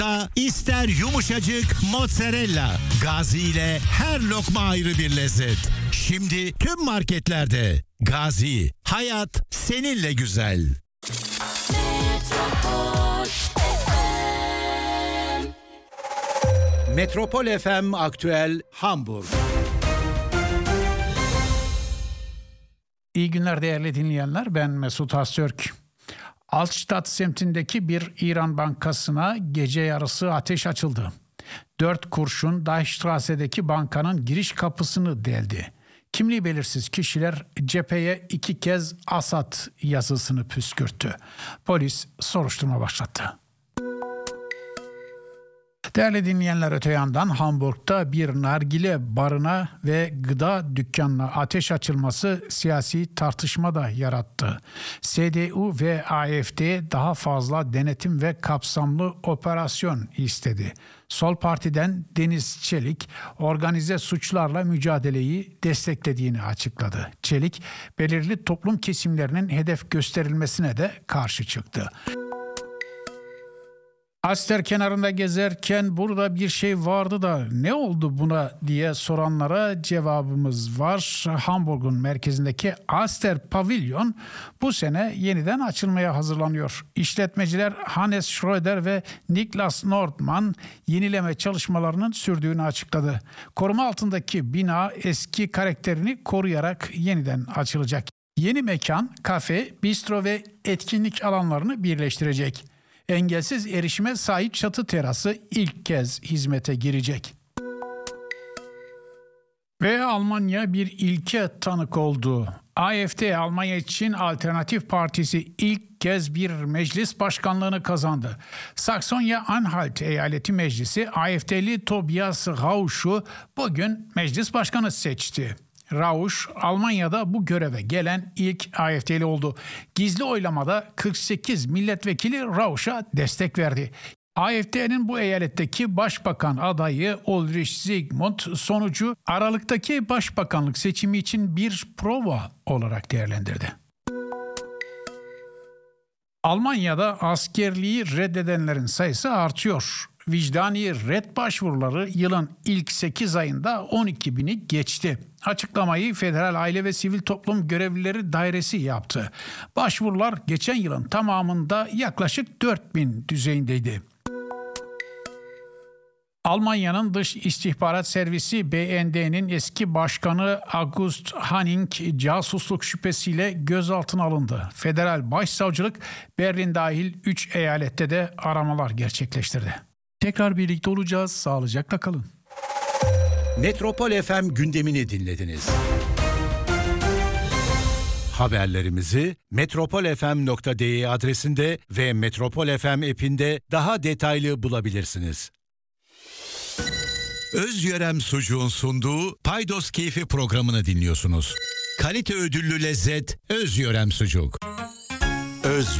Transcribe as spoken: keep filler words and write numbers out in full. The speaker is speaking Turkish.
Da ister yumuşacık mozzarella. Gazi ile her lokma ayrı bir lezzet. Şimdi tüm marketlerde. Gazi, hayat seninle güzel. Metropol F M. Metropol F M Aktüel Hamburg. İyi günler değerli dinleyenler, ben Mesut Öztürk. Altstadt semtindeki bir İran bankasına gece yarısı ateş açıldı. Dört kurşun Deichstrasse'deki bankanın giriş kapısını deldi. Kimliği belirsiz kişiler cepheye iki kez Asad yazısını püskürttü. Polis soruşturma başlattı. Değerli dinleyenler, öte yandan Hamburg'da bir nargile barına ve gıda dükkanına ateş açılması siyasi tartışma da yarattı. C D U ve A F D daha fazla denetim ve kapsamlı operasyon istedi. Sol Parti'den Deniz Çelik, organize suçlarla mücadeleyi desteklediğini açıkladı. Çelik, belirli toplum kesimlerinin hedef gösterilmesine de karşı çıktı. Alster kenarında gezerken burada bir şey vardı da ne oldu buna diye soranlara cevabımız var. Hamburg'un merkezindeki Alster Pavilion bu sene yeniden açılmaya hazırlanıyor. İşletmeciler Hannes Schröder ve Niklas Nordman yenileme çalışmalarının sürdüğünü açıkladı. Koruma altındaki bina eski karakterini koruyarak yeniden açılacak. Yeni mekan, kafe, bistro ve etkinlik alanlarını birleştirecek. Engelsiz erişime sahip çatı terası ilk kez hizmete girecek. Ve Almanya bir ilke tanık oldu. A F D, Almanya için Alternatif Partisi ilk kez bir meclis başkanlığını kazandı. Saksonya-Anhalt Eyaleti Meclisi A F D'li Tobias Rausch'u bugün meclis başkanı seçti. Rausch, Almanya'da bu göreve gelen ilk A F D'li oldu. Gizli oylamada kırk sekiz milletvekili Rausch'a destek verdi. A F D'nin bu eyaletteki başbakan adayı Ulrich Zygmunt sonucu Aralık'taki başbakanlık seçimi için bir prova olarak değerlendirdi. Almanya'da askerliği reddedenlerin sayısı artıyor. Vicdani red başvuruları yılın ilk sekiz ayında on iki bini geçti. Açıklamayı Federal Aile ve Sivil Toplum Görevlileri Dairesi yaptı. Başvurular geçen yılın tamamında yaklaşık dört bin düzeyindeydi. Almanya'nın Dış İstihbarat Servisi B N D'nin eski başkanı August Hanning casusluk şüphesiyle gözaltına alındı. Federal Başsavcılık Berlin dahil üç eyalette de aramalar gerçekleştirdi. Tekrar birlikte olacağız. Sağlıcakla kalın. Metropol F M gündemini dinlediniz. Haberlerimizi metropol f m nokta d e adresinde ve Metropol F M app'inde daha detaylı bulabilirsiniz. Özyörem Sucuğun sunduğu Paydos Keyfi programını dinliyorsunuz. Kalite ödüllü lezzet Özyörem Sucuk. Öz